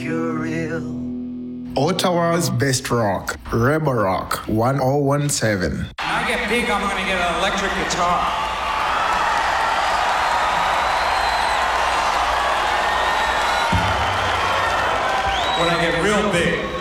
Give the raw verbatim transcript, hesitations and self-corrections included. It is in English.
You're real. Ottawa's best rock, Rebel Rock one oh one seven. When I get big, I'm gonna get an electric guitar. When I get real big,